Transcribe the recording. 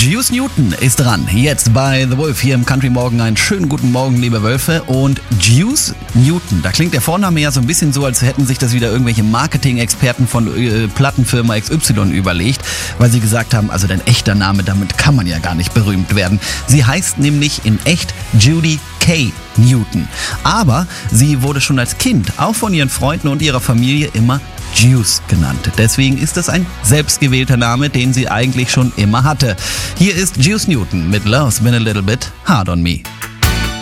Juice Newton ist dran. Jetzt bei The Wolf hier im Country Morgen. Einen schönen guten Morgen, liebe Wölfe. Und Juice Newton, da klingt der Vorname ja so ein bisschen so, als hätten sich das wieder irgendwelche Marketing-Experten von Plattenfirma XY überlegt, weil sie gesagt haben, also dein echter Name, damit kann man ja gar nicht berühmt werden. Sie heißt nämlich in echt Judy Kay Newton. Aber sie wurde schon als Kind auch von ihren Freunden und ihrer Familie immer Juice genannt. Deswegen ist es ein selbstgewählter Name, den sie eigentlich schon immer hatte. Hier ist Juice Newton mit Love's Been a Little Bit Hard on Me.